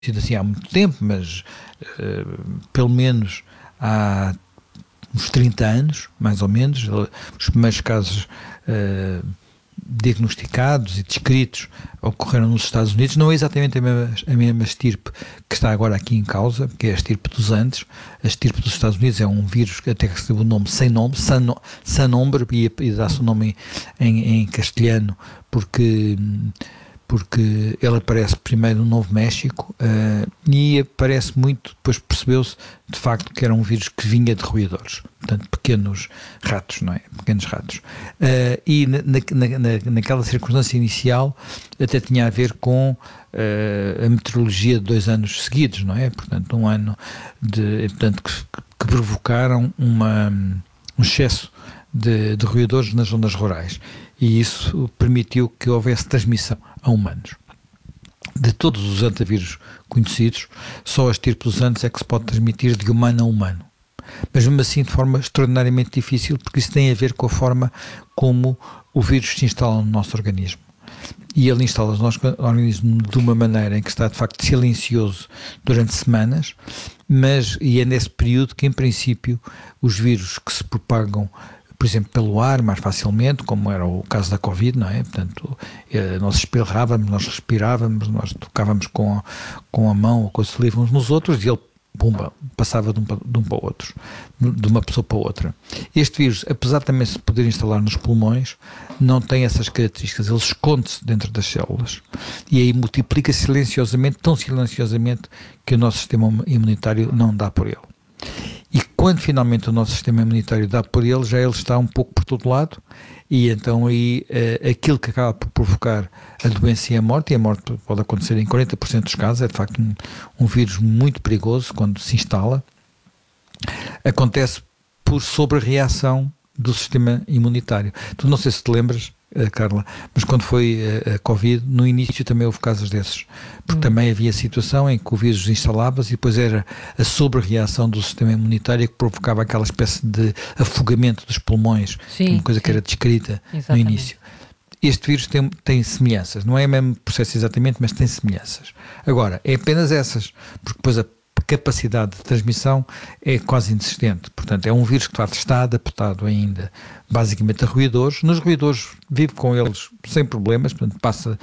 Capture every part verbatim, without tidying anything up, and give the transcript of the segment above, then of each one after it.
sido assim há muito tempo, mas uh, pelo menos há uns trinta anos, mais ou menos, os primeiros casos uh, diagnosticados e descritos ocorreram nos Estados Unidos. Não é exatamente a mesma, a mesma estirpe que está agora aqui em causa, que é a estirpe dos Andes. A estirpe dos Estados Unidos é um vírus que até recebeu o nome sem nome, San, San Nombre, e, e dá-se o nome em, em castelhano, porque... porque ele aparece primeiro no Novo México uh, e aparece muito, depois percebeu-se de facto que era um vírus que vinha de roedores, portanto pequenos ratos, não é? Pequenos ratos. Uh, e na, na, na, naquela circunstância inicial até tinha a ver com uh, a meteorologia de dois anos seguidos, não é? Portanto, um ano de, portanto, que, que provocaram uma, um excesso de, de roedores nas zonas rurais. E isso permitiu que houvesse transmissão a humanos. De todos os antavírus conhecidos, só a estirpe dos Andes é que se pode transmitir de humano a humano. Mas mesmo assim de forma extraordinariamente difícil, porque isso tem a ver com a forma como o vírus se instala no nosso organismo. E ele instala-se no nosso organismo de uma maneira em que está de facto silencioso durante semanas, mas e é nesse período que em princípio os vírus que se propagam, por exemplo, pelo ar, mais facilmente, como era o caso da Covid, não é? Portanto, nós espirrávamos, nós respirávamos, nós tocávamos com a, com a mão ou com a saliva uns nos outros e ele, pumba, passava de um, de um para o outro, de uma pessoa para outra. Este vírus, apesar de também se poder instalar nos pulmões, não tem essas características, ele esconde-se dentro das células e aí multiplica silenciosamente, tão silenciosamente que o nosso sistema imunitário não dá por ele. E quando finalmente o nosso sistema imunitário dá por ele, já ele está um pouco por todo lado e então aí uh, aquilo que acaba por provocar a doença e a morte, e a morte pode acontecer em quarenta por cento dos casos, é de facto um, um vírus muito perigoso quando se instala, acontece por sobrereação do sistema imunitário. Tu não sei se te lembras, Carla, mas quando foi a Covid, no início também houve casos desses, porque hum. também havia situação em que o vírus instalava-se e depois era a sobre-reação do sistema imunitário que provocava aquela espécie de afogamento dos pulmões, sim, uma coisa sim. que era descrita Exatamente. No início. Este vírus tem, tem semelhanças, não é o mesmo processo exatamente, mas tem semelhanças. Agora, é apenas essas, porque depois a capacidade de transmissão é quase inexistente. Portanto, é um vírus que está adaptado ainda basicamente a roedores. Nos roedores vive com eles sem problemas, portanto passa,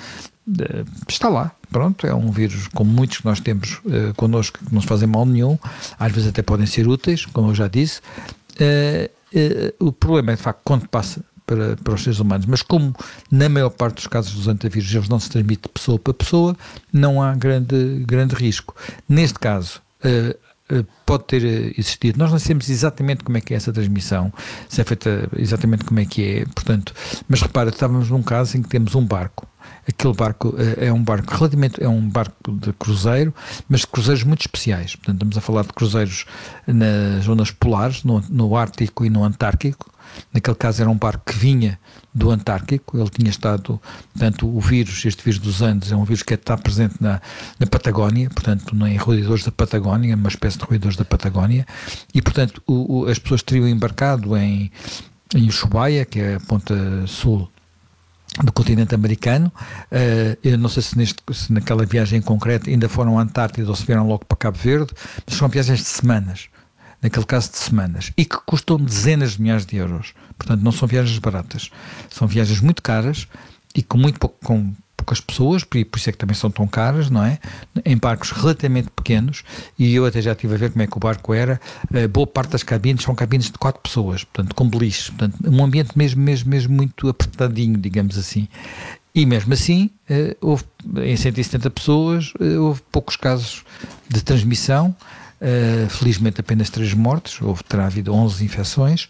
está lá, pronto, é um vírus como muitos que nós temos uh, connosco que não se fazem mal nenhum, às vezes até podem ser úteis, como eu já disse. Uh, uh, o problema é de facto quando passa para, para os seres humanos, mas como na maior parte dos casos dos antavírus eles não se transmitem de pessoa para pessoa, não há grande, grande risco. Neste caso, Uh, uh, pode ter uh, existido. Nós não sabemos exatamente como é que é essa transmissão, se é feita exatamente como é que é, portanto, mas repara, estávamos num caso em que temos um barco. Aquele barco uh, é um barco relativamente, é um barco de cruzeiro, mas de cruzeiros muito especiais. Portanto, estamos a falar de cruzeiros nas zonas polares, no, no Ártico e no Antártico. Naquele caso era um barco que vinha do Antártico, ele tinha estado, portanto, o vírus, este vírus dos Andes, é um vírus que está presente na, na Patagónia, portanto, em roedores da Patagónia, uma espécie de roedores da Patagónia, e, portanto, o, o, as pessoas teriam embarcado em, em Ushuaia, que é a ponta sul do continente americano. Uh, eu não sei se, neste, se naquela viagem em concreto ainda foram à Antártida ou se vieram logo para Cabo Verde, mas foram viagens de semanas. Naquele caso de semanas, e que custam dezenas de milhares de euros. Portanto, não são viagens baratas. São viagens muito caras e com muito pouco, com poucas pessoas, por isso é que também são tão caras, não é? Em barcos relativamente pequenos, e eu até já estive a ver como é que o barco era. Boa parte das cabines são cabines de quatro pessoas, portanto, com beliche. Portanto, um ambiente mesmo, mesmo, mesmo muito apertadinho, digamos assim. E mesmo assim, houve, em cento e setenta pessoas, houve poucos casos de transmissão. Uh, felizmente apenas três mortes, houve, terá havido onze infecções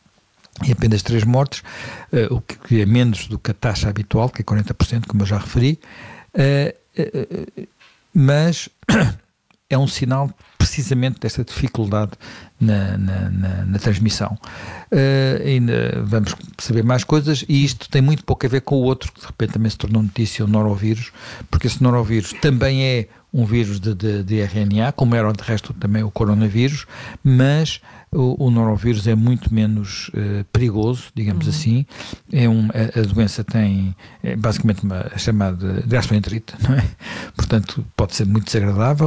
e apenas três mortes, uh, o que é menos do que a taxa habitual, que é quarenta por cento, como eu já referi, uh, uh, mas é um sinal precisamente desta dificuldade na, na, na, na transmissão. Uh, ainda vamos saber mais coisas, e isto tem muito pouco a ver com o outro, que de repente também se tornou notícia, o norovírus, porque esse norovírus também é um vírus de, de, de R N A, como era de resto também o coronavírus, mas o, o norovírus é muito menos uh, perigoso, digamos uhum. assim. É um, a, a doença tem é basicamente uma chamada gastroenterite, não é? Portanto, pode ser muito desagradável.